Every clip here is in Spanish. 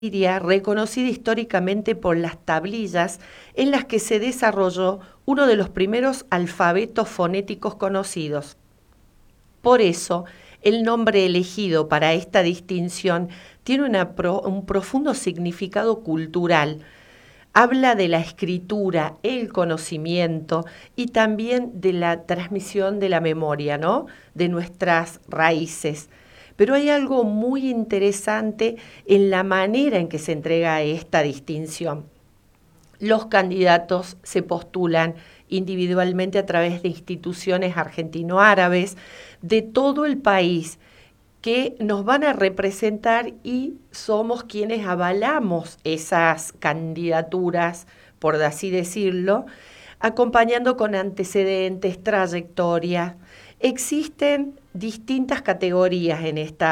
Siria, reconocida históricamente por las tablillas en las que se desarrolló uno de los primeros alfabetos fonéticos conocidos. Por eso, el nombre elegido para esta distinción tiene un profundo significado cultural. Habla de la escritura, el conocimiento y también de la transmisión de la memoria, ¿no? De nuestras raíces. Pero hay algo muy interesante en la manera en que se entrega esta distinción. Los candidatos se postulan individualmente a través de instituciones argentino-árabes de todo el país que nos van a representar y somos quienes avalamos esas candidaturas, por así decirlo, acompañando con antecedentes, trayectorias. Existen distintas categorías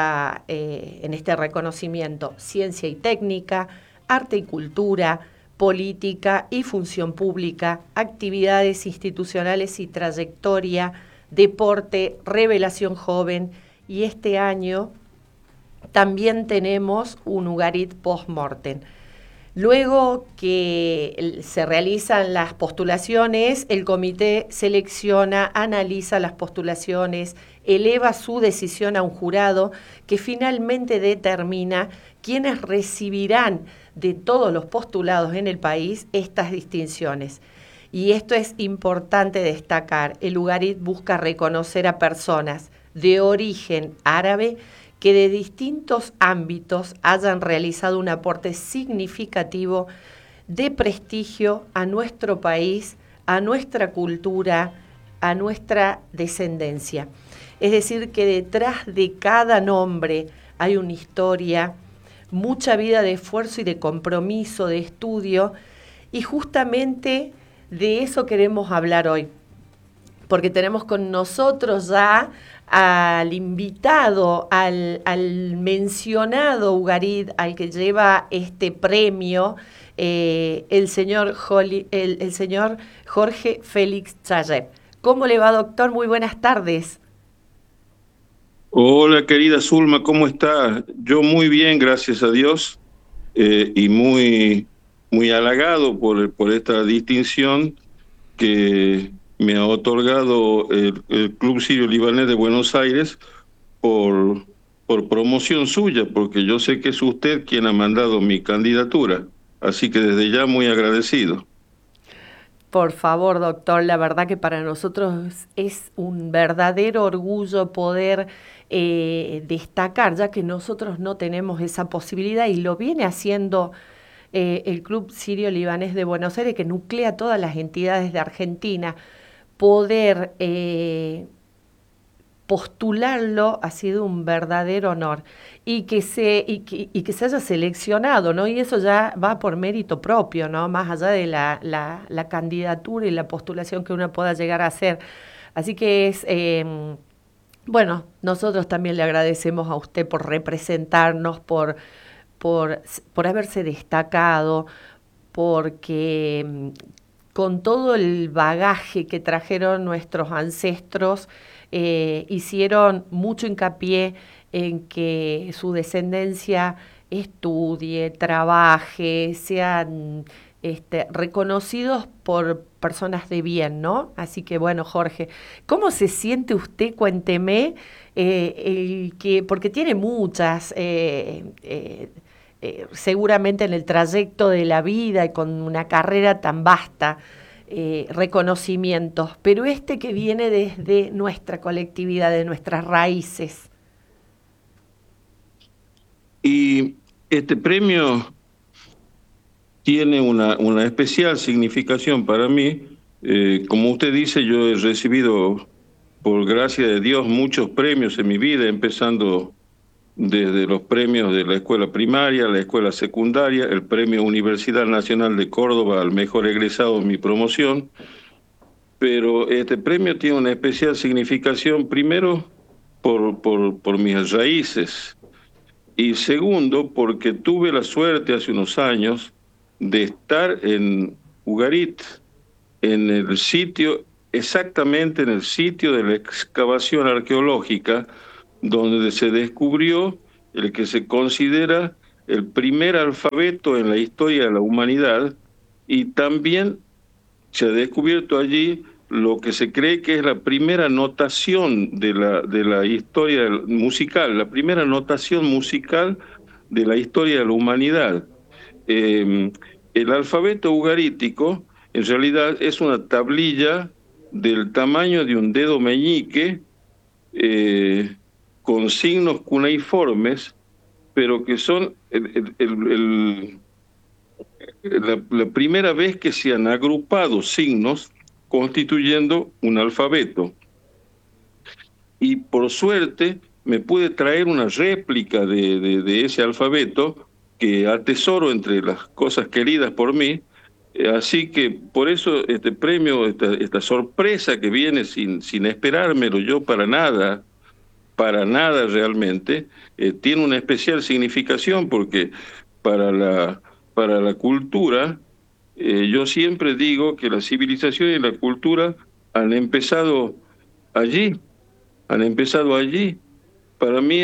en este reconocimiento: ciencia y técnica, arte y cultura, política y función pública, actividades institucionales y trayectoria, deporte, revelación joven, y este año también tenemos un Ugarit post-mortem. Luego que se realizan las postulaciones, el comité selecciona, analiza las postulaciones, eleva su decisión a un jurado que finalmente determina quiénes recibirán de todos los postulados en el país estas distinciones. Y esto es importante destacar: el Ugarit busca reconocer a personas de origen árabe que de distintos ámbitos hayan realizado un aporte significativo de prestigio a nuestro país, a nuestra cultura, a nuestra descendencia. Es decir, que detrás de cada nombre hay una historia, mucha vida de esfuerzo y de compromiso, de estudio, y justamente de eso queremos hablar hoy, porque tenemos con nosotros ya al invitado, al mencionado Ugarit, al que lleva este premio, el señor Jorge Félix Chayeb. ¿Cómo le va, doctor? Muy buenas tardes. Hola, querida Zulma, ¿cómo está? Yo muy bien, gracias a Dios, y muy halagado por esta distinción que me ha otorgado el Club Sirio Libanés de Buenos Aires por, por promoción suya, porque yo sé que es usted quien ha mandado mi candidatura, así que desde ya muy agradecido. Por favor, doctor, la verdad que para nosotros es un verdadero orgullo poder destacar, ya que nosotros no tenemos esa posibilidad y lo viene haciendo el Club Sirio Libanés de Buenos Aires, que nuclea todas las entidades de Argentina. Poder postularlo ha sido un verdadero honor, y que se haya seleccionado, ¿no? Y eso ya va por mérito propio, ¿no? Más allá de la candidatura y la postulación que uno pueda llegar a hacer. Así que bueno, nosotros también le agradecemos a usted por representarnos, por, por haberse destacado, porque con todo el bagaje que trajeron nuestros ancestros, hicieron mucho hincapié en que su descendencia estudie, trabaje, sean reconocidos por personas de bien, ¿no? Así que bueno, Jorge, ¿cómo se siente usted? Cuénteme, porque tiene muchas, seguramente en el trayecto de la vida y con una carrera tan vasta, reconocimientos, pero este que viene desde nuestra colectividad, de nuestras raíces. Y este premio tiene una especial significación para mí. Como usted dice, yo he recibido, por gracia de Dios, muchos premios en mi vida, empezando desde los premios de la escuela primaria, la escuela secundaria, el premio Universidad Nacional de Córdoba al mejor egresado en mi promoción. Pero este premio tiene una especial significación, primero, por mis raíces. Y segundo, porque tuve la suerte hace unos años de estar en Ugarit, en el sitio, exactamente en el sitio de la excavación arqueológica, donde se descubrió el que se considera el primer alfabeto en la historia de la humanidad, y también se ha descubierto allí lo que se cree que es la primera notación de la historia musical, la primera notación musical de la historia de la humanidad. Eh, el alfabeto ugarítico en realidad es una tablilla del tamaño de un dedo meñique, eh, con signos cuneiformes, pero que son la primera vez que se han agrupado signos constituyendo un alfabeto. Y por suerte me pude traer una réplica de ese alfabeto que atesoro entre las cosas queridas por mí. Así que por eso este premio, esta sorpresa que viene sin esperármelo yo para nada realmente, tiene una especial significación porque para para la cultura, yo siempre digo que la civilización y la cultura han empezado allí, han empezado allí. Para mí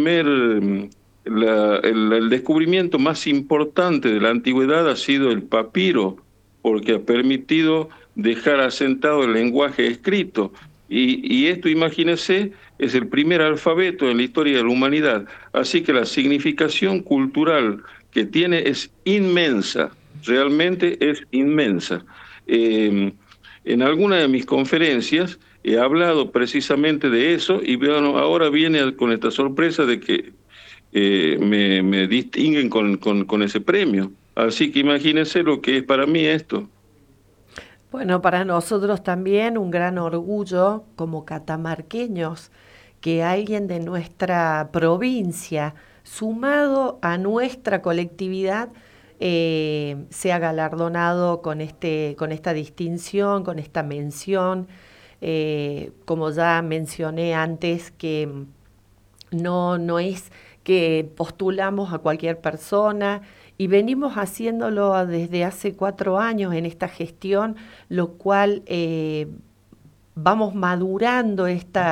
el descubrimiento más importante de la antigüedad ha sido el papiro, porque ha permitido dejar asentado el lenguaje escrito. Y esto, imagínese, es el primer alfabeto en la historia de la humanidad. Así que la significación cultural que tiene es inmensa, realmente es inmensa. En alguna de mis conferencias he hablado precisamente de eso y bueno, ahora viene con esta sorpresa de que me distinguen con ese premio. Así que imagínense lo que es para mí esto. Bueno, para nosotros también un gran orgullo como catamarqueños que alguien de nuestra provincia, sumado a nuestra colectividad, sea galardonado con esta distinción, con esta mención. Como ya mencioné antes, que no es que postulamos a cualquier persona y venimos haciéndolo desde hace 4 años en esta gestión, lo cual vamos madurando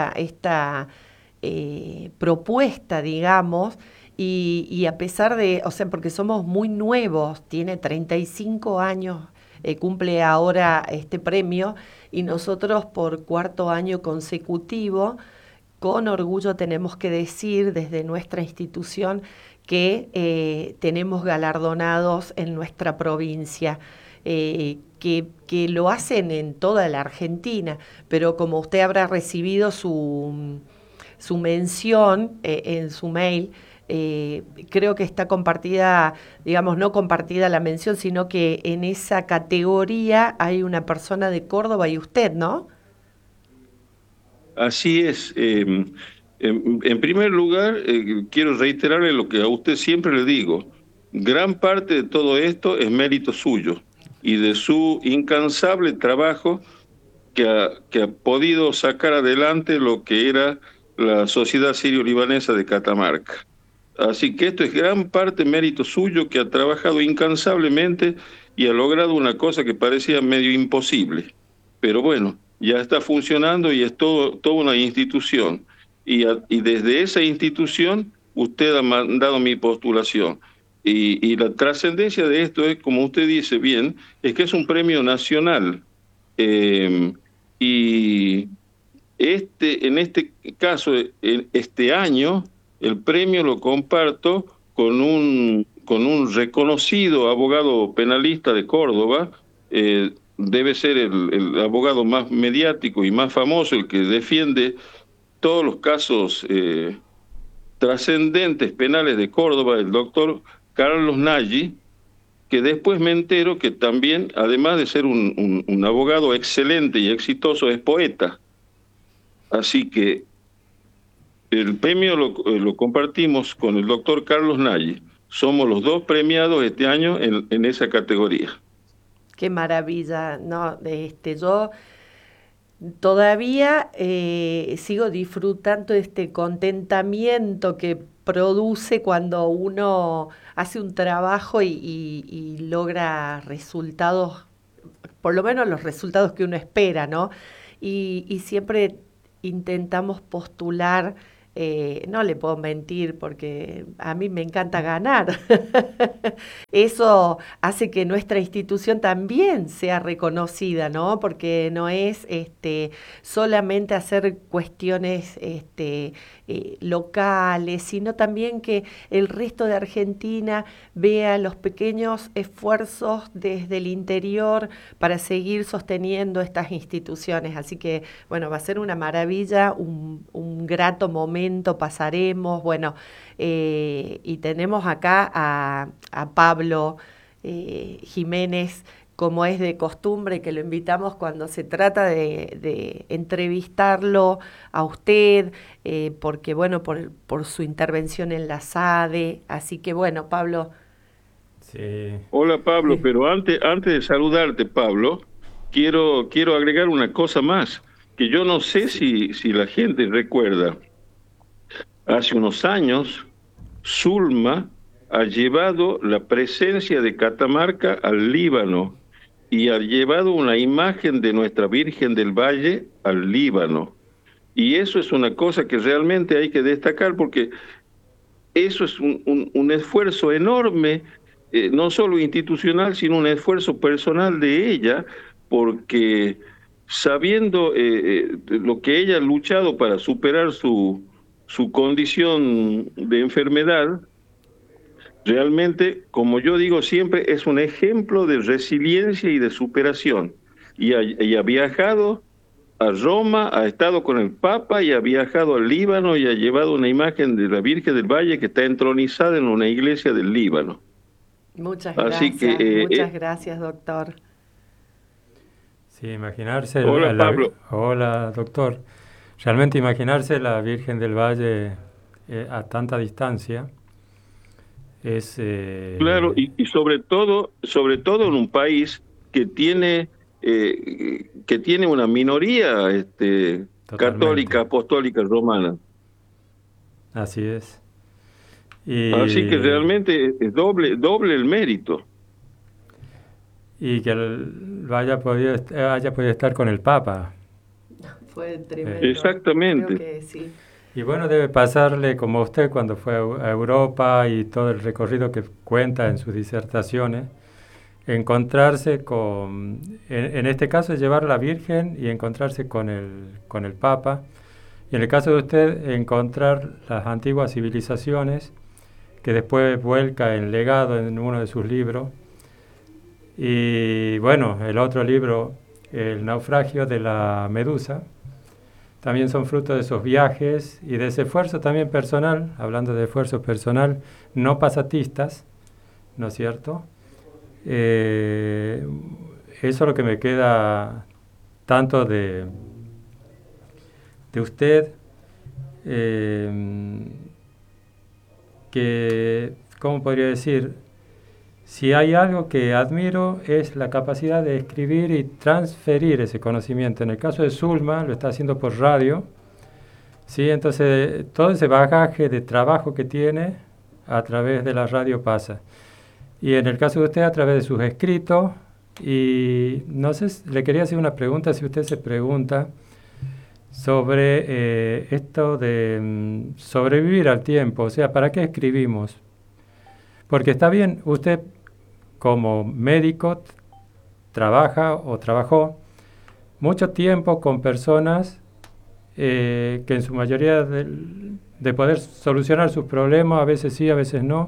esta propuesta, digamos, y a pesar de, o sea, porque somos muy nuevos, tiene 35 años, cumple ahora este premio, y nosotros por 4 año consecutivo, con orgullo tenemos que decir desde nuestra institución que tenemos galardonados en nuestra provincia, que lo hacen en toda la Argentina, pero como usted habrá recibido su mención en su mail, creo que está compartida, digamos, no compartida la mención, sino que en esa categoría hay una persona de Córdoba y usted, ¿no? Así es. En primer lugar, quiero reiterarle lo que a usted siempre le digo. Gran parte de todo esto es mérito suyo y de su incansable trabajo que ha podido sacar adelante lo que era la Sociedad Sirio-Libanesa de Catamarca. Así que esto es gran parte mérito suyo, que ha trabajado incansablemente y ha logrado una cosa que parecía medio imposible. Pero bueno, ya está funcionando y es toda una institución. Y desde esa institución usted ha mandado mi postulación. Y la trascendencia de esto es, como usted dice bien, es que es un premio nacional. Eh, y en este caso, este año, el premio lo comparto con un reconocido abogado penalista de Córdoba. Debe ser el abogado más mediático y más famoso, el que defiende todos los casos trascendentes penales de Córdoba, el doctor Carlos Nagy, que después me entero que también, además de ser un abogado excelente y exitoso, es poeta. Así que el premio lo compartimos con el doctor Carlos Nagy. Somos los dos premiados este año en esa categoría. Qué maravilla, ¿no? Yo todavía sigo disfrutando de este contentamiento que produce cuando uno hace un trabajo y logra resultados, por lo menos los resultados que uno espera, ¿no? Y siempre intentamos postular no le puedo mentir porque a mí me encanta ganar. Eso hace que nuestra institución también sea reconocida, ¿no? Porque no es solamente hacer cuestiones locales, sino también que el resto de Argentina vea los pequeños esfuerzos desde el interior para seguir sosteniendo estas instituciones. Así que, bueno, va a ser una maravilla, un grato momento pasaremos. Bueno, y tenemos acá a Pablo Jiménez, como es de costumbre, que lo invitamos cuando se trata de entrevistarlo a usted, porque bueno, por su intervención en la SADE. Así que bueno, Pablo. Sí. Hola Pablo, pero antes de saludarte, Pablo, quiero agregar una cosa más, que yo no sé si la gente recuerda. Hace unos años, Zulma ha llevado la presencia de Catamarca al Líbano y ha llevado una imagen de nuestra Virgen del Valle al Líbano. Y eso es una cosa que realmente hay que destacar porque eso es un esfuerzo enorme, no solo institucional, sino un esfuerzo personal de ella, porque sabiendo lo que ella ha luchado para superar su condición de enfermedad, realmente, como yo digo siempre, es un ejemplo de resiliencia y de superación. Y ha viajado a Roma, ha estado con el Papa y ha viajado al Líbano y ha llevado una imagen de la Virgen del Valle que está entronizada en una iglesia del Líbano. Muchas Así gracias, que, muchas gracias, doctor. Sí, imaginarse... hola, Pablo. Hola, doctor. Realmente imaginarse la Virgen del Valle a tanta distancia es... Claro, y sobre todo en un país que tiene una minoría católica, apostólica, romana. Así es. Así que realmente es doble el mérito. Y que haya podido estar con el Papa. Fue tremendo. Exactamente. Creo que sí. Y bueno, debe pasarle como a usted cuando fue a Europa y todo el recorrido que cuenta en sus disertaciones, encontrarse en este caso es llevar a la Virgen y encontrarse con el Papa. Y en el caso de usted, encontrar las antiguas civilizaciones que después vuelca en legado en uno de sus libros. Y bueno, el otro libro, El naufragio de la Medusa, también son fruto de esos viajes y de ese esfuerzo también personal, hablando de esfuerzo personal, no pasatistas, ¿no es cierto? Eso es lo que me queda tanto de usted, que, ¿cómo podría decir? Si hay algo que admiro es la capacidad de escribir y transferir ese conocimiento. En el caso de Zulma, lo está haciendo por radio, ¿sí? Entonces todo ese bagaje de trabajo que tiene a través de la radio pasa. Y en el caso de usted, a través de sus escritos, y no sé, le quería hacer una pregunta, si usted se pregunta sobre esto de sobrevivir al tiempo, o sea, ¿para qué escribimos? Porque está bien, usted como médico trabaja o trabajó mucho tiempo con personas que en su mayoría de poder solucionar sus problemas, a veces sí, a veces no,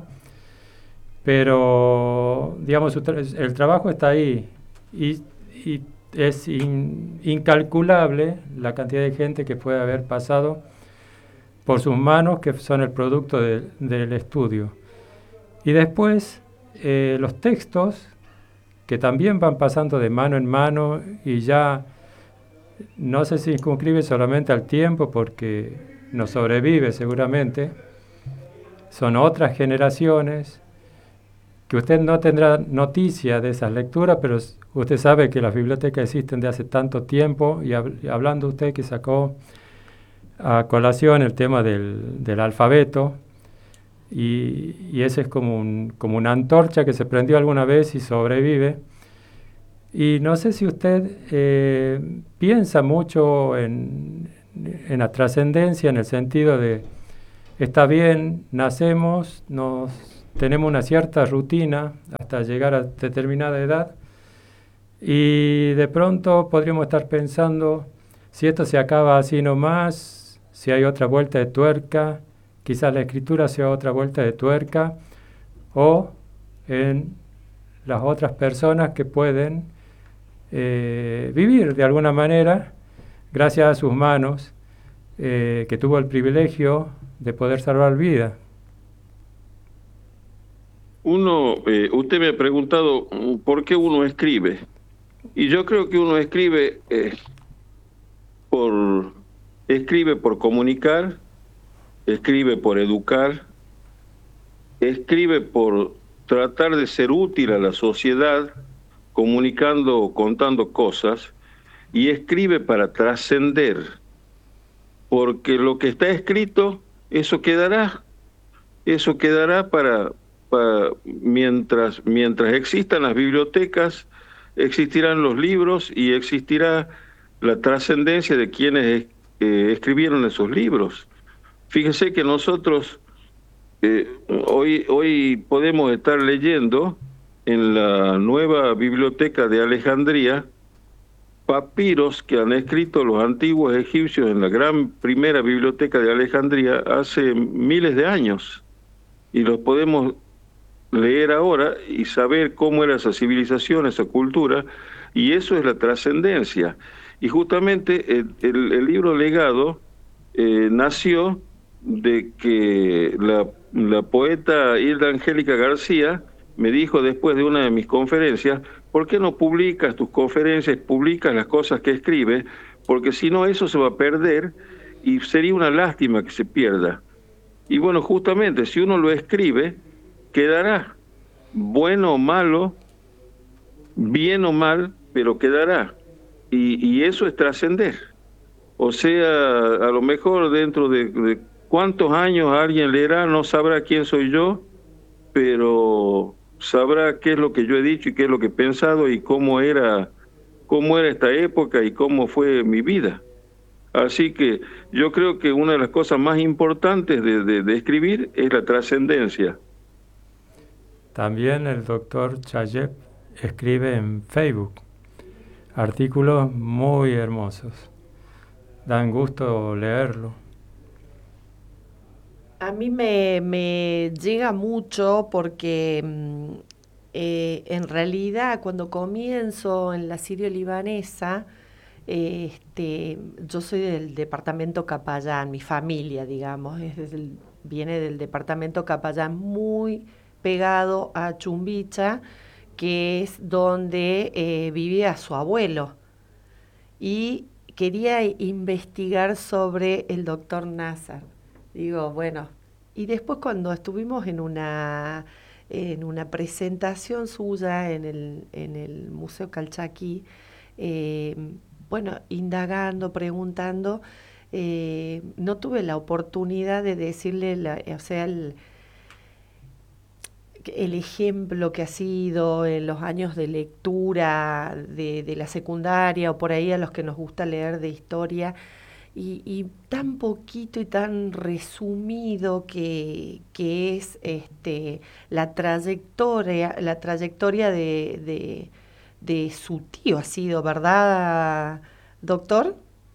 pero digamos el trabajo está ahí y es incalculable la cantidad de gente que puede haber pasado por sus manos, que son el producto del estudio. Y después los textos, que también van pasando de mano en mano y ya no se circunscribe solamente al tiempo porque nos sobrevive seguramente, son otras generaciones, que usted no tendrá noticia de esas lecturas, pero usted sabe que las bibliotecas existen de hace tanto tiempo, y hablando usted que sacó a colación el tema del alfabeto, y ese es como una antorcha que se prendió alguna vez y sobrevive. Y no sé si usted piensa mucho en la trascendencia, en el sentido de está bien, nacemos, tenemos una cierta rutina hasta llegar a determinada edad y de pronto podríamos estar pensando si esto se acaba así nomás, si hay otra vuelta de tuerca, quizás la escritura sea otra vuelta de tuerca o en las otras personas que pueden vivir de alguna manera gracias a sus manos, que tuvo el privilegio de poder salvar vida. Usted me ha preguntado por qué uno escribe. Y yo creo que uno escribe por comunicar, escribe por educar, escribe por tratar de ser útil a la sociedad, comunicando o contando cosas, y escribe para trascender, porque lo que está escrito, eso quedará para mientras existan las bibliotecas, existirán los libros y existirá la trascendencia de quienes escribieron esos libros. Fíjense que nosotros hoy podemos estar leyendo en la nueva biblioteca de Alejandría papiros que han escrito los antiguos egipcios en la gran primera biblioteca de Alejandría hace miles de años, y los podemos leer ahora y saber cómo era esa civilización, esa cultura, y eso es la trascendencia. Y justamente el libro Legado nació de que la poeta Hilda Angélica García me dijo después de una de mis conferencias: ¿por qué no publicas tus conferencias, publicas las cosas que escribes? Porque si no, eso se va a perder y sería una lástima que se pierda. Y bueno, justamente, si uno lo escribe, quedará, bueno o malo, bien o mal, pero quedará. Y eso es trascender. O sea, a lo mejor dentro de cuántos años alguien leerá, no sabrá quién soy yo, pero sabrá qué es lo que yo he dicho y qué es lo que he pensado y cómo era esta época y cómo fue mi vida. Así que yo creo que una de las cosas más importantes de escribir es la trascendencia. También el doctor Chayeb escribe en Facebook artículos muy hermosos. Dan gusto leerlo. A mí me llega mucho porque en realidad cuando comienzo en la sirio-libanesa, yo soy del departamento Capayán, mi familia, digamos, viene del departamento Capayán, muy pegado a Chumbicha, que es donde vivía su abuelo. Y quería investigar sobre el doctor Nazar. Digo, bueno, y después cuando estuvimos en una presentación suya en el Museo Calchaquí, bueno, indagando, preguntando, no tuve la oportunidad de decirle, o sea, el ejemplo que ha sido en los años de lectura de la secundaria o por ahí a los que nos gusta leer de historia, y tan poquito y tan resumido que es la trayectoria de su tío ha sido, ¿verdad, doctor?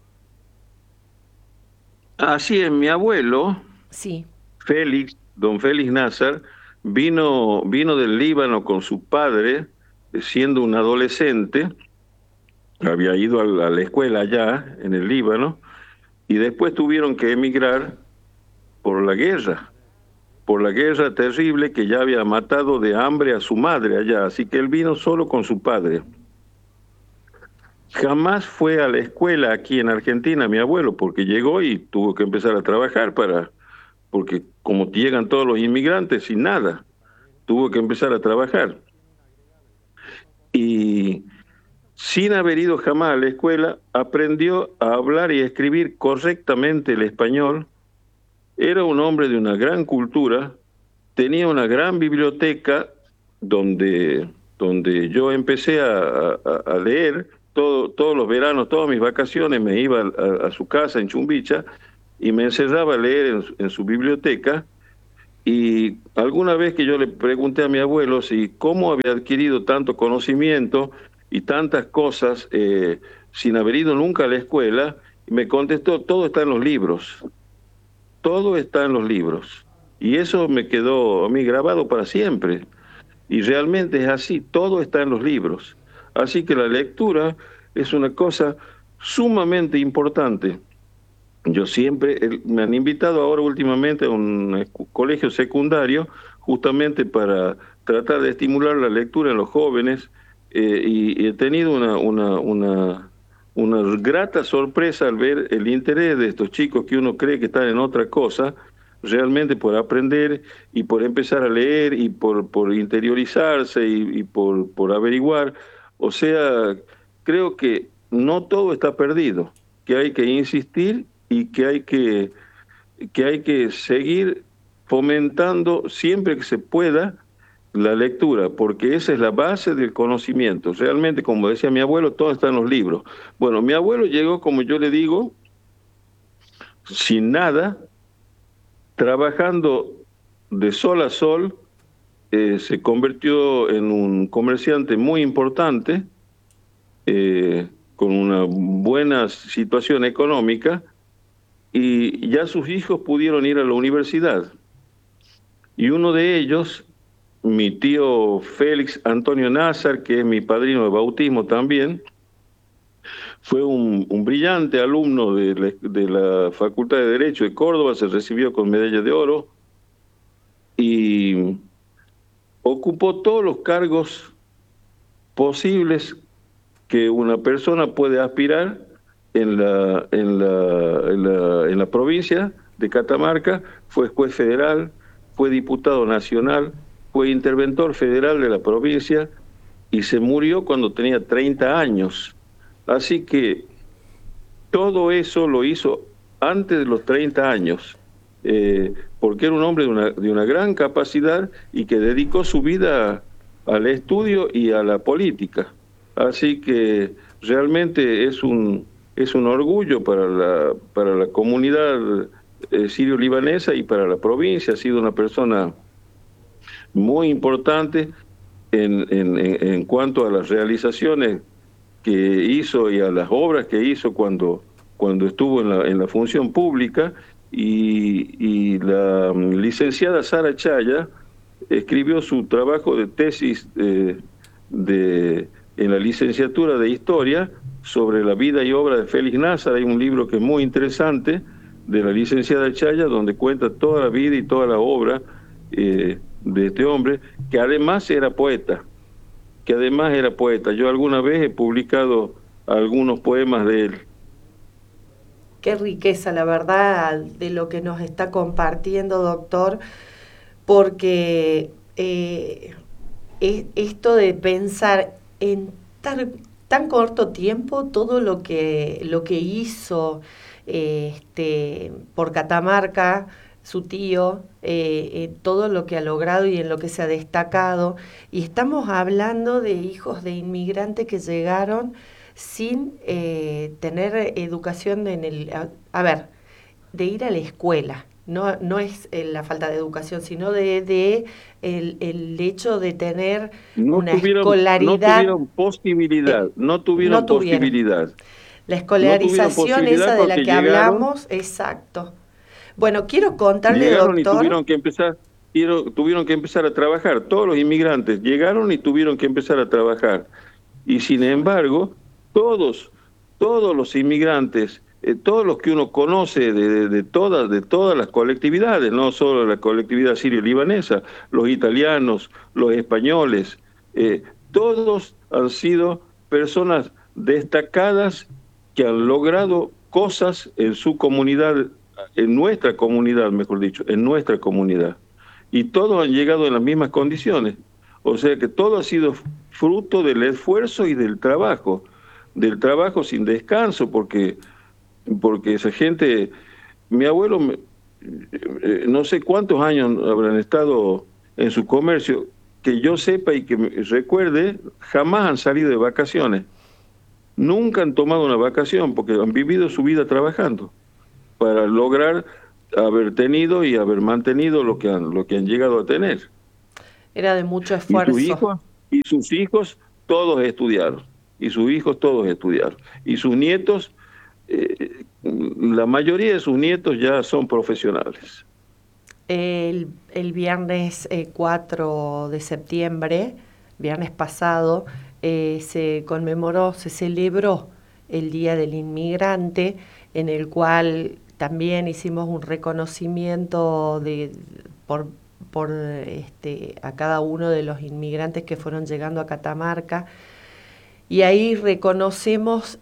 Así es, mi abuelo, Sí. don Félix Nazar, vino del Líbano con su padre, siendo un adolescente, había ido a la escuela allá en el Líbano, y después tuvieron que emigrar por la guerra terrible que ya había matado de hambre a su madre allá, así que él vino solo con su padre. Jamás fue a la escuela aquí en Argentina, mi abuelo, porque llegó y tuvo que empezar a trabajar porque como llegan todos los inmigrantes sin nada, tuvo que empezar a trabajar. Y sin haber ido jamás a la escuela, aprendió a hablar y a escribir correctamente el español. Era un hombre de una gran cultura, tenía una gran biblioteca donde yo empecé a leer todos los veranos, todas mis vacaciones, me iba a su casa en Chumbicha, y me encerraba a leer en su biblioteca. Y alguna vez que yo le pregunté a mi abuelo si cómo había adquirido tanto conocimiento y tantas cosas sin haber ido nunca a la escuela, me contestó: todo está en los libros, todo está en los libros. Y eso me quedó a mí grabado para siempre. Y realmente es así, todo está en los libros. Así que la lectura es una cosa sumamente importante. Yo siempre, me han invitado ahora últimamente a un colegio secundario justamente para tratar de estimular la lectura en los jóvenes, y he tenido una grata sorpresa al ver el interés de estos chicos que uno cree que están en otra cosa, realmente por aprender y por empezar a leer y por interiorizarse y por averiguar. O sea, creo que no todo está perdido, que hay que insistir y que hay que seguir fomentando siempre que se pueda la lectura, porque esa es la base del conocimiento. Realmente, como decía mi abuelo, todo está en los libros. Bueno, mi abuelo llegó, como yo le digo, sin nada, trabajando de sol a sol, se convirtió en un comerciante muy importante, con una buena situación económica, y ya sus hijos pudieron ir a la universidad. Y uno de ellos, mi tío Félix Antonio Nazar, que es mi padrino de bautismo también, fue un brillante alumno de la Facultad de Derecho de Córdoba, se recibió con medalla de oro y ocupó todos los cargos posibles que una persona puede aspirar en la provincia de Catamarca. Fue juez federal, fue diputado nacional, fue interventor federal de la provincia y se murió cuando tenía 30 años. Así que todo eso lo hizo antes de los 30 años, porque era un hombre de una gran capacidad y que dedicó su vida al estudio y a la política. Así que realmente es un orgullo para la comunidad sirio-libanesa y para la provincia. Ha sido una persona muy importante en cuanto a las realizaciones que hizo y a las obras que hizo cuando estuvo en la función pública. Y la licenciada Sara Chaya escribió su trabajo de tesis en la licenciatura de Historia sobre la vida y obra de Félix Nazar. Hay un libro que es muy interesante de la licenciada Chaya, donde cuenta toda la vida y toda la obra de este hombre, que además era poeta. Yo alguna vez he publicado algunos poemas de él. Qué riqueza, la verdad, de lo que nos está compartiendo, doctor, porque esto de pensar en tan corto tiempo todo lo que hizo por Catamarca, su tío, todo lo que ha logrado y en lo que se ha destacado. Y estamos hablando de hijos de inmigrantes que llegaron sin tener educación de ir a la escuela. No es la falta de educación, sino de el hecho de tener una escolaridad. No tuvieron posibilidad. La escolarización esa de la que hablamos, exacto. Bueno, quiero contarle, llegaron, doctor. Y tuvieron que empezar a trabajar. Todos los inmigrantes llegaron y tuvieron que empezar a trabajar. Y sin embargo, todos los inmigrantes, todos los que uno conoce de todas las colectividades, no solo la colectividad sirio-libanesa, los italianos, los españoles, todos han sido personas destacadas que han logrado cosas en su comunidad, en nuestra comunidad, mejor dicho, en nuestra comunidad. Y todos han llegado en las mismas condiciones. O sea que todo ha sido fruto del esfuerzo y del trabajo sin descanso, porque esa gente, mi abuelo, no sé cuántos años habrán estado en su comercio, que yo sepa y que recuerde, jamás han salido de vacaciones. Nunca han tomado una vacación porque han vivido su vida trabajando. para lograr haber tenido y haber mantenido lo que han llegado a tener. Era de mucho Y esfuerzo. sus hijos todos estudiaron, y sus hijos todos estudiaron, y sus nietos, la mayoría de sus nietos ya son profesionales. El viernes 4 de septiembre, viernes pasado, se conmemoró, se celebró el Día del Inmigrante, en el cual también hicimos un reconocimiento a cada uno de los inmigrantes que fueron llegando a Catamarca, y ahí reconocemos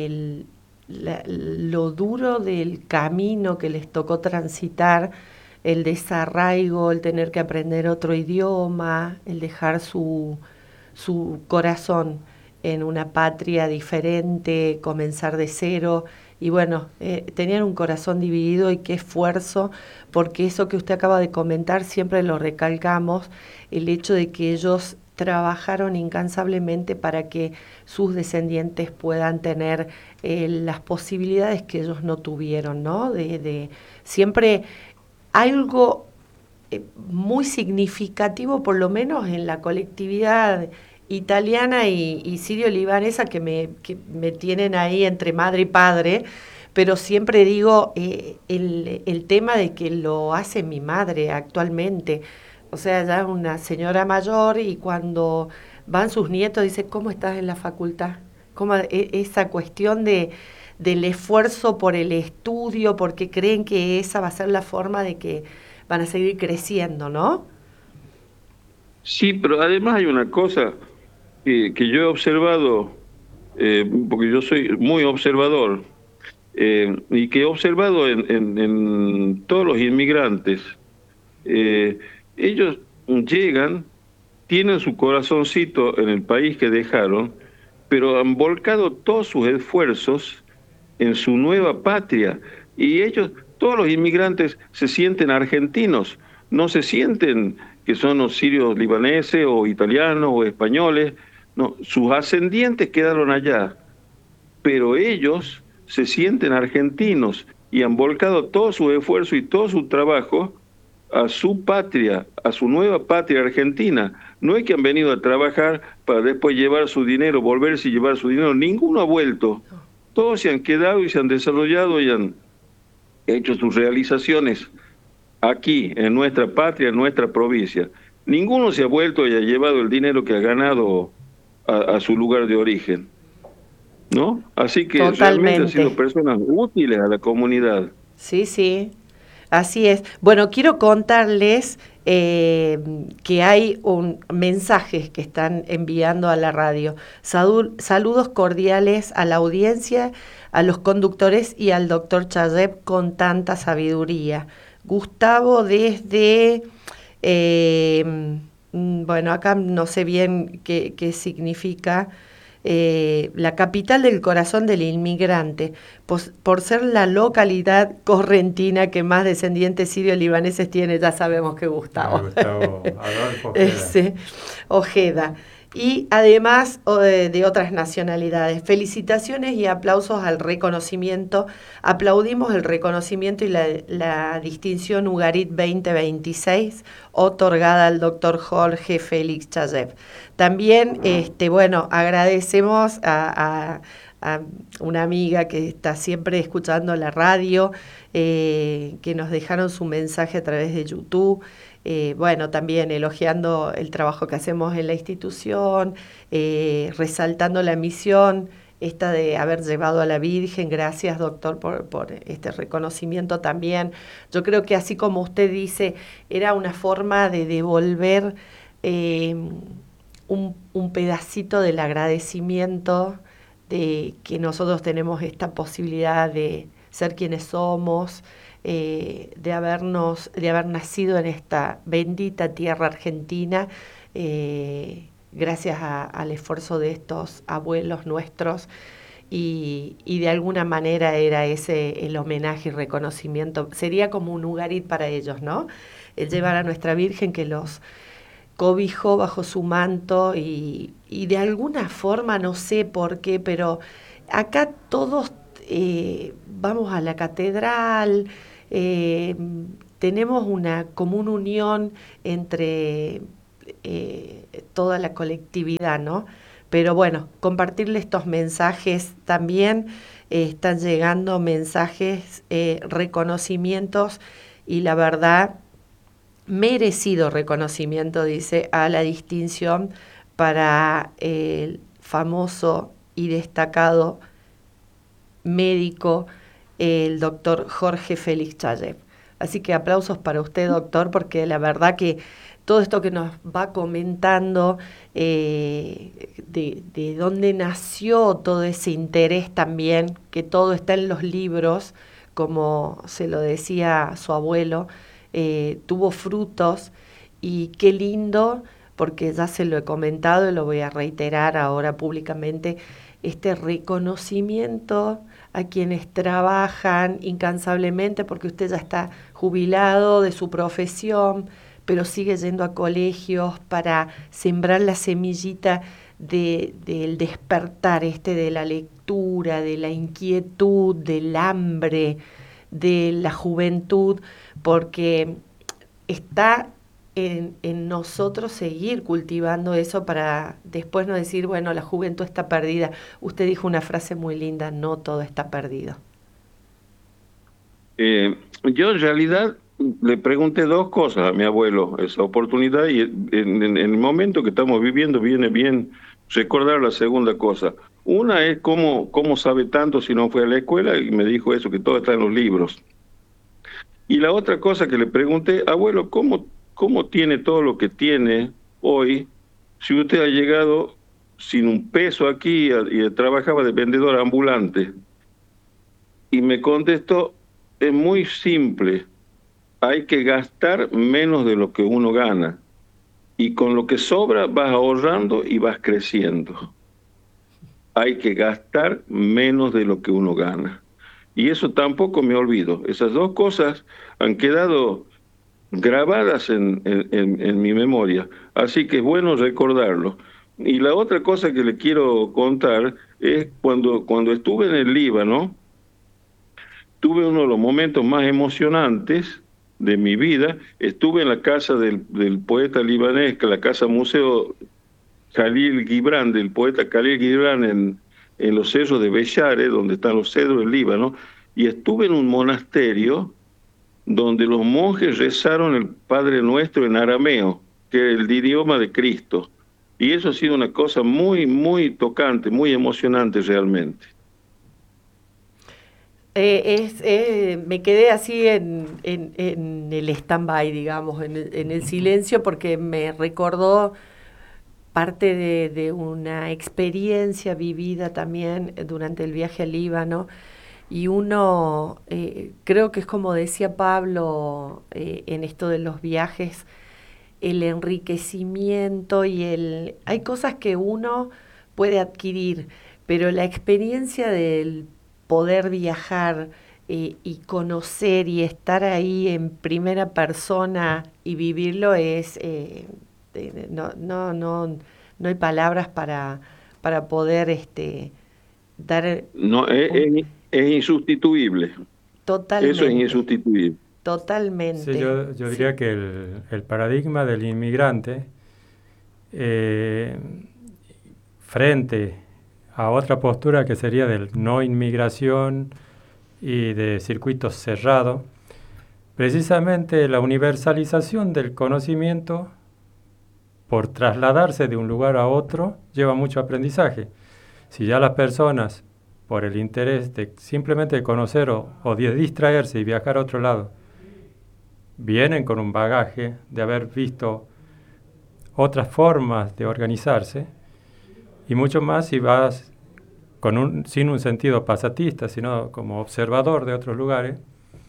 lo duro del camino que les tocó transitar, el desarraigo, el tener que aprender otro idioma, el dejar su corazón en una patria diferente, comenzar de cero. Y bueno, tenían un corazón dividido, y qué esfuerzo, porque eso que usted acaba de comentar siempre lo recalcamos, el hecho de que ellos trabajaron incansablemente para que sus descendientes puedan tener las posibilidades que ellos no tuvieron, ¿no? De siempre algo muy significativo, por lo menos en la colectividad italiana y sirio-libanesa, que me tienen ahí entre madre y padre, pero siempre digo el tema de que lo hace mi madre actualmente. O sea, ya una señora mayor, y cuando van sus nietos dice, ¿cómo estás en la facultad? ¿Cómo, esa cuestión del esfuerzo por el estudio, porque creen que esa va a ser la forma de que van a seguir creciendo, ¿no? Sí, pero además hay una cosa que yo he observado, porque yo soy muy observador, y que he observado en todos los inmigrantes. Ellos llegan, tienen su corazoncito en el país que dejaron, pero han volcado todos sus esfuerzos en su nueva patria. Y ellos, todos los inmigrantes, se sienten argentinos, no se sienten que son los sirios libaneses o italianos o españoles. No, sus ascendientes quedaron allá, pero ellos se sienten argentinos y han volcado todo su esfuerzo y todo su trabajo a su patria, a su nueva patria argentina. No es que han venido a trabajar para después llevar su dinero, volverse y llevar su dinero. Ninguno ha vuelto. Todos se han quedado y se han desarrollado y han hecho sus realizaciones aquí, en nuestra patria, en nuestra provincia. Ninguno se ha vuelto y ha llevado el dinero que ha ganado a su lugar de origen, ¿no? Así que realmente han sido Totalmente. personas útiles a la comunidad. Sí, sí, así es. Bueno, quiero contarles que hay mensajes que están enviando a la radio. Saludos cordiales a la audiencia, a los conductores y al doctor Chayeb con tanta sabiduría. Gustavo desde, bueno, acá no sé bien qué significa. La capital del corazón del inmigrante, por ser la localidad correntina que más descendientes sirio-libaneses tiene, ya sabemos que Gustavo. Gustavo Adolfo Ojeda. Ojeda. Y además de otras nacionalidades. Felicitaciones y aplausos al reconocimiento. Aplaudimos el reconocimiento y la distinción Ugarit 2026 otorgada al doctor Jorge Félix Chayeb. También, bueno, agradecemos a una amiga que está siempre escuchando la radio, que nos dejaron su mensaje a través de YouTube. Bueno, también elogiando el trabajo que hacemos en la institución, resaltando la misión esta de haber llevado a la Virgen. Gracias, doctor, por este reconocimiento también. Yo creo que así como usted dice, era una forma de devolver un pedacito del agradecimiento de que nosotros tenemos esta posibilidad de ser quienes somos, de haber nacido en esta bendita tierra argentina, gracias al esfuerzo de estos abuelos nuestros, y de alguna manera era ese el homenaje y reconocimiento. Sería como un Ugarit para ellos, ¿no? El llevar a nuestra Virgen que los cobijó bajo su manto y de alguna forma, no sé por qué, pero acá todos vamos a la catedral, tenemos una común unión entre toda la colectividad, ¿no? Pero bueno, compartirle estos mensajes también, están llegando mensajes, reconocimientos y la verdad, merecido reconocimiento, dice, a la distinción para el famoso y destacado médico, el doctor Jorge Félix Chayer. Así que aplausos para usted, doctor, porque la verdad que todo esto que nos va comentando, de dónde nació todo ese interés también, que todo está en los libros, como se lo decía su abuelo, tuvo frutos y qué lindo, porque ya se lo he comentado y lo voy a reiterar ahora públicamente, este reconocimiento a quienes trabajan incansablemente, porque usted ya está jubilado de su profesión, pero sigue yendo a colegios para sembrar la semillita del despertar de la lectura, de la inquietud, del hambre, de la juventud, porque está en nosotros seguir cultivando eso para después no decir, bueno, la juventud está perdida. Usted dijo una frase muy linda, no todo está perdido. Yo en realidad le pregunté dos cosas a mi abuelo, esa oportunidad, y en el momento que estamos viviendo viene bien recordar la segunda cosa. Una es cómo sabe tanto si no fue a la escuela, y me dijo eso, que todo está en los libros. Y la otra cosa que le pregunté, abuelo, ¿cómo tiene todo lo que tiene hoy si usted ha llegado sin un peso aquí y trabajaba de vendedor ambulante? Y me contestó, es muy simple, hay que gastar menos de lo que uno gana. Y con lo que sobra vas ahorrando y vas creciendo. Hay que gastar menos de lo que uno gana. Y eso tampoco me olvido. Esas dos cosas han quedado grabadas en mi memoria. Así que es bueno recordarlo. Y la otra cosa que le quiero contar es cuando estuve en el Líbano, tuve uno de los momentos más emocionantes de mi vida. Estuve en la casa del poeta libanés, que la casa museo Khalil Gibran, del poeta Khalil Gibran en los cerros de Beshare, donde están los cedros del Líbano, y estuve en un monasterio donde los monjes rezaron el Padre Nuestro en arameo, que es el idioma de Cristo. Y eso ha sido una cosa muy, muy tocante, muy emocionante realmente. Me quedé así en el stand-by, digamos, en el silencio, porque me recordó parte de una experiencia vivida también durante el viaje al Líbano. Y uno, creo que es como decía Pablo, en esto de los viajes, el enriquecimiento hay cosas que uno puede adquirir, pero la experiencia del poder viajar, y conocer y estar ahí en primera persona y vivirlo no hay palabras para poder dar No, es insustituible. Eso es totalmente, insustituible. Sí, totalmente. yo diría que el paradigma del inmigrante eh, frente a otra postura que sería del no inmigración y de circuitos cerrados, precisamente la universalización del conocimiento por trasladarse de un lugar a otro lleva mucho aprendizaje. Si ya las personas, por el interés de simplemente conocer o de distraerse y viajar a otro lado, vienen con un bagaje de haber visto otras formas de organizarse, y mucho más si vas sin un sentido pasatista, sino como observador de otros lugares.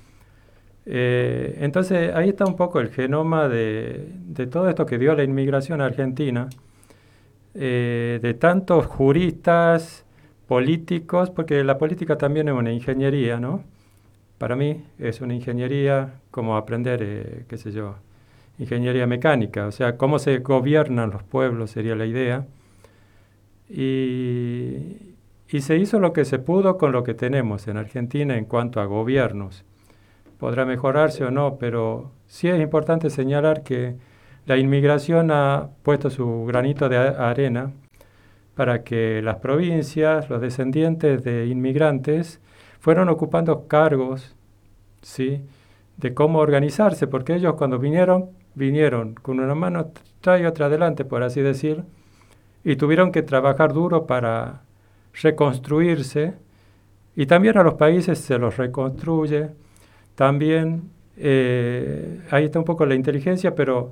Entonces ahí está un poco el genoma de todo esto que dio la inmigración a Argentina, de tantos juristas, políticos, porque la política también es una ingeniería, ¿no? Para mí es una ingeniería como aprender, qué sé yo, ingeniería mecánica, o sea, cómo se gobiernan los pueblos sería la idea. y se hizo lo que se pudo con lo que tenemos en Argentina en cuanto a gobiernos. Podrá mejorarse o no, pero sí es importante señalar que la inmigración ha puesto su granito de arena para que las provincias, los descendientes de inmigrantes, fueron ocupando cargos, ¿sí?, de cómo organizarse, porque ellos cuando vinieron con una mano atrás y otra adelante, por así decir, y tuvieron que trabajar duro para reconstruirse, y también a los países se los reconstruye. También ahí está un poco la inteligencia, pero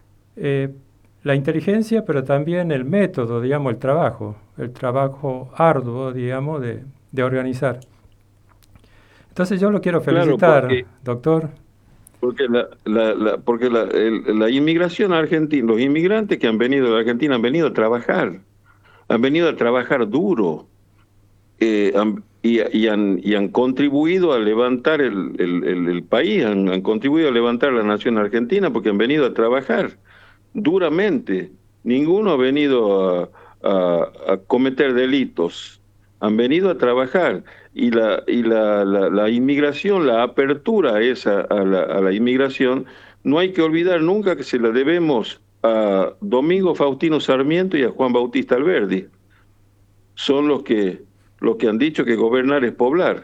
también el método, digamos, el trabajo arduo, digamos, de organizar. Entonces yo lo quiero felicitar, Claro, doctor. porque la inmigración argentina, los inmigrantes que han venido a la Argentina han venido a trabajar duro, y han contribuido a levantar el país, han contribuido a levantar la nación argentina porque han venido a trabajar duramente. Ninguno ha venido a cometer delitos, han venido a trabajar. Y la inmigración, la apertura esa a la inmigración, no hay que olvidar nunca que se la debemos a Domingo Faustino Sarmiento y a Juan Bautista Alberdi. Son los que han dicho que gobernar es poblar.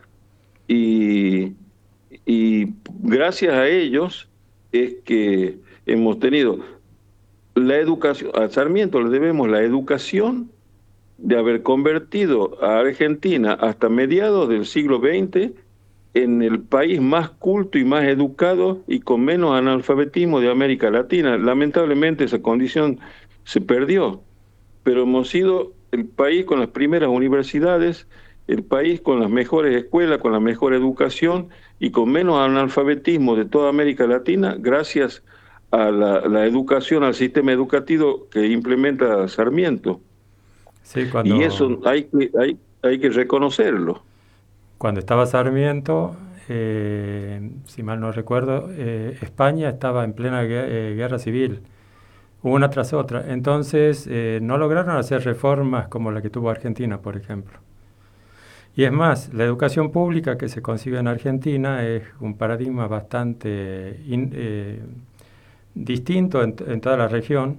Y gracias a ellos es que hemos tenido la educación. A Sarmiento le debemos la educación de haber convertido a Argentina hasta mediados del siglo XX en el país más culto y más educado y con menos analfabetismo de América Latina. Lamentablemente esa condición se perdió, pero hemos sido el país con las primeras universidades, el país con las mejores escuelas, con la mejor educación y con menos analfabetismo de toda América Latina, gracias a la educación, al sistema educativo que implementa Sarmiento. Sí, Y eso hay que reconocerlo. cuando estaba Sarmiento, si mal no recuerdo, España estaba en plena guerra civil, una tras otra. Entonces no lograron hacer reformas como la que tuvo Argentina, por ejemplo. Y es más, la educación pública que se concibe en Argentina es un paradigma bastante distinto en toda la región.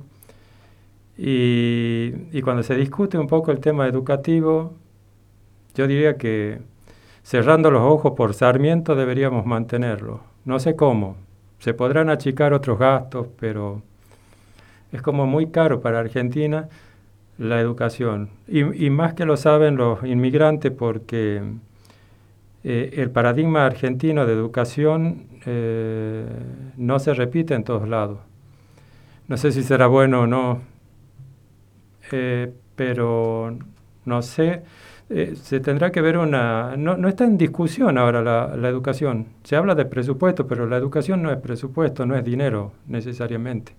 Y cuando se discute un poco el tema educativo, yo diría que cerrando los ojos por Sarmiento deberíamos mantenerlo. No sé cómo. Se podrán achicar otros gastos, pero es como muy caro para Argentina la educación. Y más que lo saben los inmigrantes porque el paradigma argentino de educación no se repite en todos lados. No sé si será bueno o no, pero no sé. Se tendrá que ver no está en discusión ahora la educación. Se habla de presupuesto, pero la educación no es presupuesto, no es dinero necesariamente.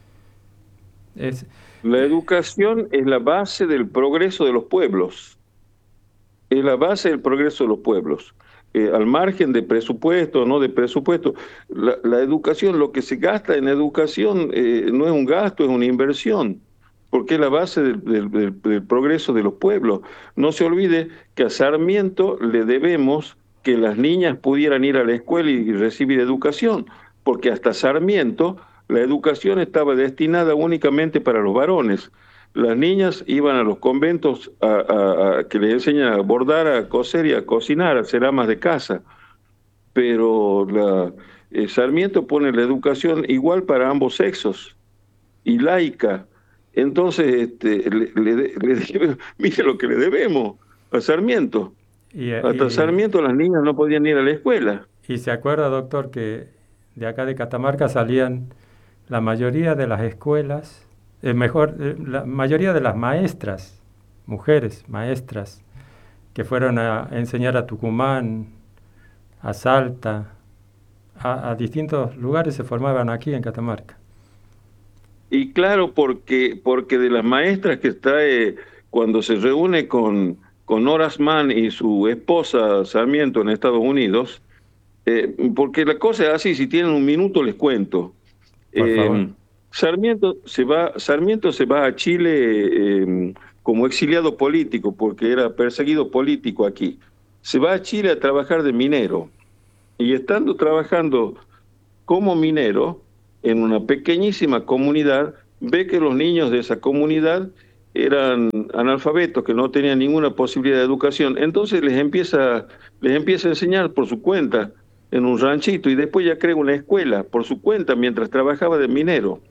La educación es la base del progreso de los pueblos. Es la base del progreso de los pueblos. Al margen de presupuesto o no de presupuesto, la educación, lo que se gasta en educación no es un gasto, es una inversión, porque es la base del progreso de los pueblos. No se olvide que a Sarmiento le debemos que las niñas pudieran ir a la escuela y recibir educación, porque hasta Sarmiento la educación estaba destinada únicamente para los varones. Las niñas iban a los conventos a que les enseñan a bordar, a coser y a cocinar, a ser amas de casa. Pero Sarmiento pone la educación igual para ambos sexos y laica. Entonces, mire lo que le debemos a Sarmiento. Hasta Sarmiento las niñas no podían ir a la escuela. Y se acuerda, doctor, que de acá de Catamarca salían la mayoría de las escuelas, la mayoría de las maestras, mujeres maestras, que fueron a enseñar a Tucumán, a Salta, a distintos lugares se formaban aquí en Catamarca. Y claro, porque de las maestras que trae cuando se reúne con Horace Mann y su esposa Sarmiento en Estados Unidos, porque la cosa es así, si tienen un minuto les cuento. Sarmiento se va a Chile como como exiliado político, porque era perseguido político aquí. Se va a Chile a trabajar de minero, y estando trabajando como minero en una pequeñísima comunidad, ve que los niños de esa comunidad eran analfabetos, que no tenían ninguna posibilidad de educación. Entonces les empieza a enseñar por su cuenta en un ranchito, y después ya crea una escuela por su cuenta mientras trabajaba de minero.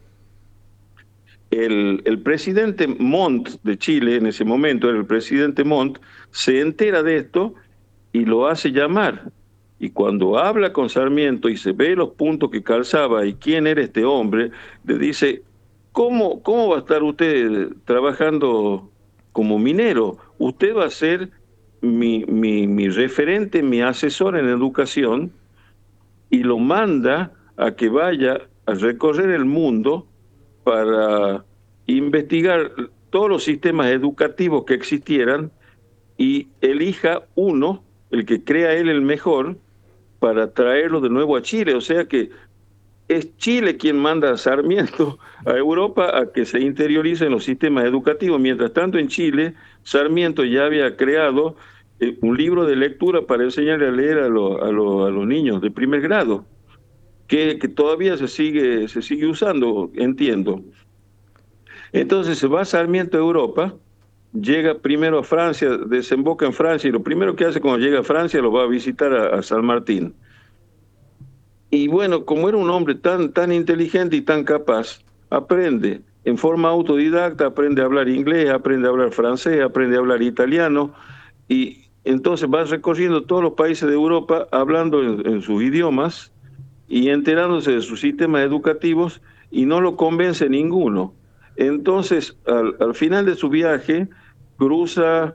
El presidente Montt de Chile, en ese momento era el presidente Montt, se entera de esto y lo hace llamar. Y cuando habla con Sarmiento y se ve los puntos que calzaba y quién era este hombre, le dice: ¿cómo va a estar usted trabajando como minero? Usted va a ser mi referente, mi asesor en educación, y lo manda a que vaya a recorrer el mundo para investigar todos los sistemas educativos que existieran y elija uno, el que crea él el mejor, para traerlo de nuevo a Chile. O sea que es Chile quien manda a Sarmiento a Europa a que se interiorice en los sistemas educativos. Mientras tanto, en Chile, Sarmiento ya había creado un libro de lectura para enseñarle a leer a los niños de primer grado, que todavía se sigue usando, entiendo. Entonces se va Sarmiento a Europa, llega primero a Francia, desemboca en Francia, y lo primero que hace cuando llega a Francia lo va a visitar a San Martín. Y bueno, como era un hombre tan inteligente y tan capaz, aprende en forma autodidacta, aprende a hablar inglés, aprende a hablar francés, aprende a hablar italiano, y entonces va recorriendo todos los países de Europa hablando en sus idiomas y enterándose de sus sistemas educativos, y no lo convence ninguno. Entonces, al final de su viaje, cruza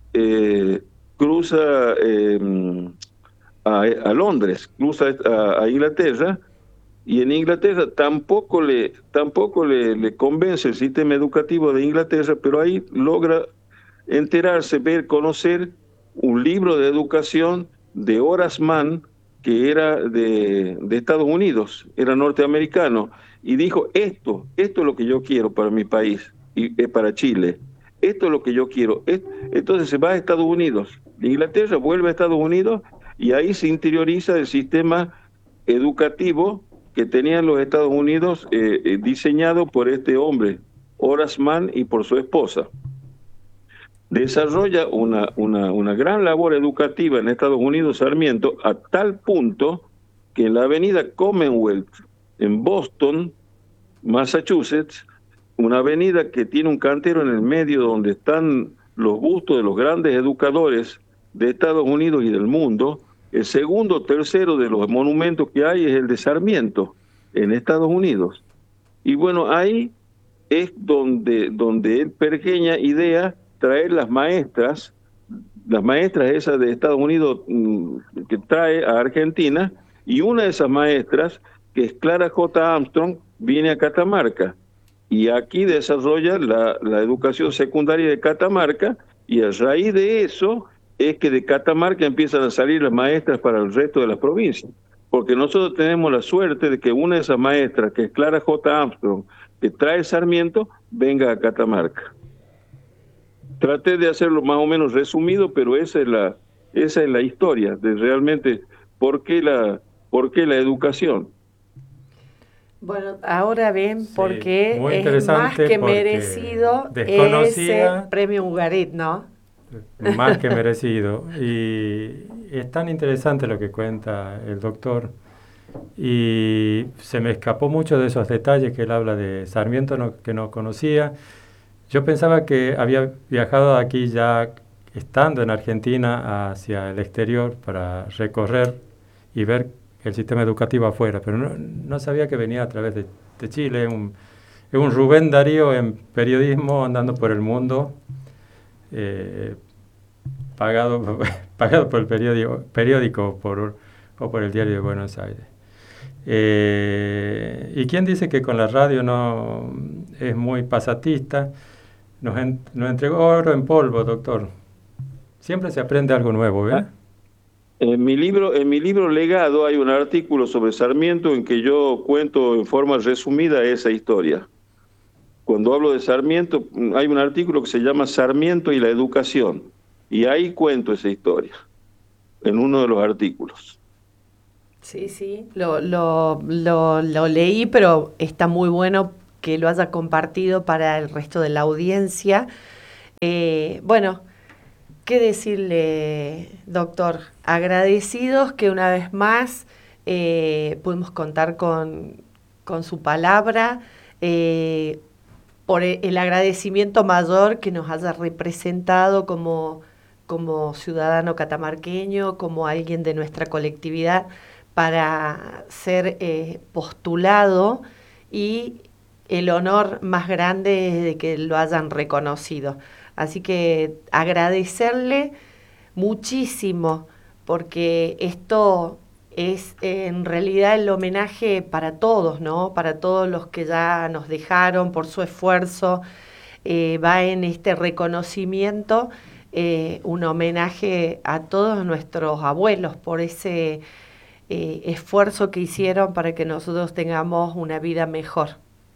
a Londres, cruza a Inglaterra, y en Inglaterra tampoco le convence el sistema educativo de Inglaterra, pero ahí logra enterarse, ver, conocer un libro de educación de Horace Mann, que era de Estados Unidos, era norteamericano, y dijo: esto es lo que yo quiero para mi país y para Chile, esto es lo que yo quiero. Entonces se va a Estados Unidos, de Inglaterra vuelve a Estados Unidos, y ahí se interioriza el sistema educativo que tenían los Estados Unidos, diseñado por este hombre, Horace Mann, y por su esposa. Desarrolla una gran labor educativa en Estados Unidos, Sarmiento, a tal punto que en la avenida Commonwealth, en Boston, Massachusetts, una avenida que tiene un cantero en el medio donde están los bustos de los grandes educadores de Estados Unidos y del mundo, el segundo o tercero de los monumentos que hay es el de Sarmiento, en Estados Unidos. Y bueno, ahí es donde él pergeña idea traer las maestras esas de Estados Unidos, que trae a Argentina, y una de esas maestras, que es Clara J. Armstrong, viene a Catamarca, y aquí desarrolla la educación secundaria de Catamarca, y a raíz de eso es que de Catamarca empiezan a salir las maestras para el resto de las provincias, porque nosotros tenemos la suerte de que una de esas maestras, que es Clara J. Armstrong, que trae Sarmiento, venga a Catamarca. Traté de hacerlo más o menos resumido, pero esa es la historia de realmente por qué la educación. Bueno, ahora ven por Sí, qué muy es más interesante que porque merecido desconocía- ese premio Ugarit, ¿no? Más que merecido. Y es tan interesante lo que cuenta el doctor. Y se me escapó mucho de esos detalles que él habla de Sarmiento, que no conocía. Yo pensaba que había viajado aquí ya estando en Argentina hacia el exterior para recorrer y ver el sistema educativo afuera, pero no sabía que venía a través de Chile. Es un Rubén Darío en periodismo, andando por el mundo, pagado por el periódico o por el Diario de Buenos Aires. ¿Y quién dice que con la radio no es muy pasatista? Nos entregó oro en polvo, doctor. Siempre se aprende algo nuevo, ¿verdad? En mi libro Legado hay un artículo sobre Sarmiento en que yo cuento en forma resumida esa historia. Cuando hablo de Sarmiento, hay un artículo que se llama Sarmiento y la educación, y ahí cuento esa historia, en uno de los artículos. Sí, sí, lo leí, pero está muy bueno que lo haya compartido para el resto de la audiencia. Bueno, ¿qué decirle, doctor? Agradecidos que una vez más pudimos contar con su palabra, por el agradecimiento mayor que nos haya representado como ciudadano catamarqueño, como alguien de nuestra colectividad, para ser postulado, y el honor más grande es de que lo hayan reconocido. Así que agradecerle muchísimo, porque esto es en realidad el homenaje para todos, ¿no? Para todos los que ya nos dejaron por su esfuerzo. Va en este reconocimiento, un homenaje a todos nuestros abuelos por ese esfuerzo que hicieron para que nosotros tengamos una vida mejor.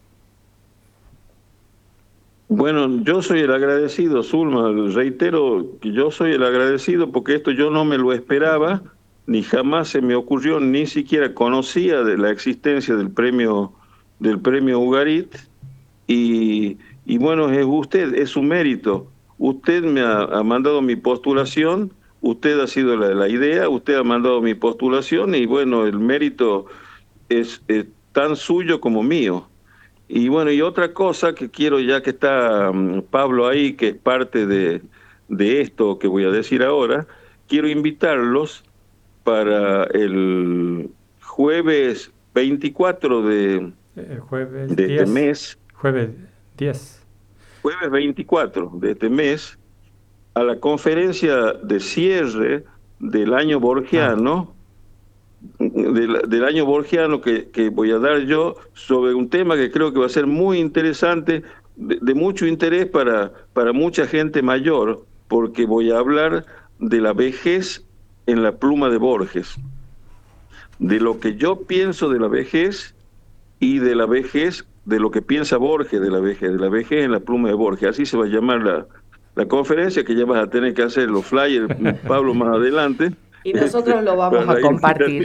Bueno, yo soy el agradecido, Zulma, reitero que yo soy el agradecido porque esto yo no me lo esperaba, ni jamás se me ocurrió, ni siquiera conocía de la existencia del premio Ugarit, y bueno, es usted, es su mérito. Usted me ha mandado mi postulación, usted ha sido la idea, usted ha mandado mi postulación, y bueno, el mérito es tan suyo como mío. Y bueno, y otra cosa que quiero, ya que está Pablo ahí, que es parte de esto que voy a decir ahora, quiero invitarlos para el jueves 24 El jueves de este 10. mes, Jueves 10. jueves 24 de este mes, a la conferencia de cierre del año borgiano, del año borgiano que voy a dar yo, sobre un tema que creo que va a ser muy interesante, de mucho interés para mucha gente mayor, porque voy a hablar de la vejez en la pluma de Borges, de lo que yo pienso de la vejez y de la vejez, de lo que piensa Borges de la vejez en la pluma de Borges. Así se va a llamar la conferencia, que ya vas a tener que hacer los flyers, Pablo, más adelante. Y nosotros lo vamos a compartir.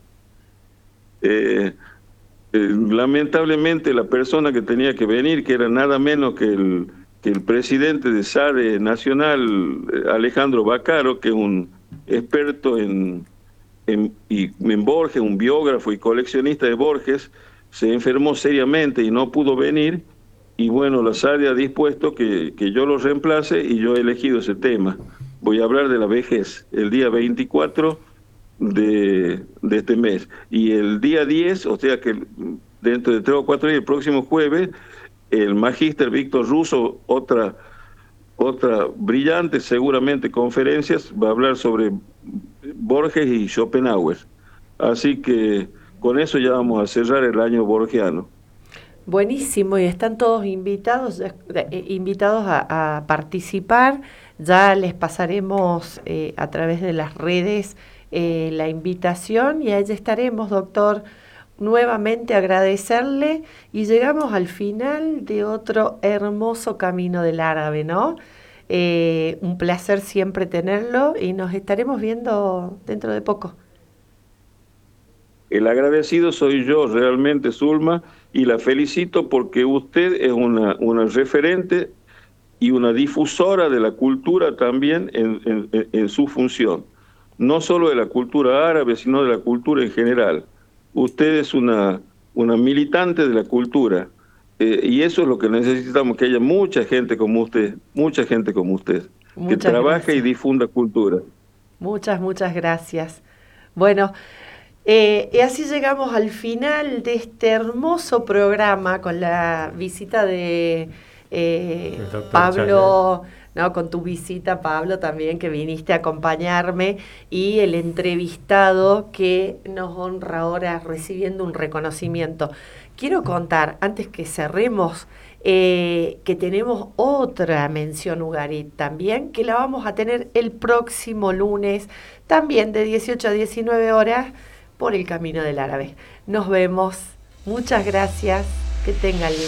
Lamentablemente la persona que tenía que venir, que era nada menos que el presidente de SARE Nacional, Alejandro Baccaro, que es un experto en Borges, un biógrafo y coleccionista de Borges, se enfermó seriamente y no pudo venir, y bueno, la SARE ha dispuesto que yo lo reemplace, y yo he elegido ese tema. Voy a hablar de la vejez el día 24 de este mes, y el día 10, o sea que dentro de 3 o 4 días, el próximo jueves, el magíster Víctor Russo, otra brillante seguramente conferencias, va a hablar sobre Borges y Schopenhauer. Así que con eso ya vamos a cerrar el año borgiano. Buenísimo, y están todos invitados a participar. Ya les pasaremos a través de las redes la invitación, y allí estaremos, doctor. Nuevamente agradecerle, y llegamos al final de otro hermoso Camino del Árabe, ¿no? Un placer siempre tenerlo, y nos estaremos viendo dentro de poco. El agradecido soy yo realmente, Zulma, y la felicito porque usted es una referente y una difusora de la cultura también en su función. No solo de la cultura árabe, sino de la cultura en general. Usted es una militante de la cultura, y eso es lo que necesitamos, que haya mucha gente como usted, que trabaje y difunda cultura. Muchas gracias. Bueno, y así llegamos al final de este hermoso programa con la visita de Pablo, ¿no? Con tu visita, Pablo, también, que viniste a acompañarme, y el entrevistado que nos honra ahora recibiendo un reconocimiento. Quiero contar, antes que cerremos, que tenemos otra mención Ugarit también, que la vamos a tener el próximo lunes, también de 18 a 19 horas, por el Camino del Árabe. Nos vemos. Muchas gracias. Que tengan lindo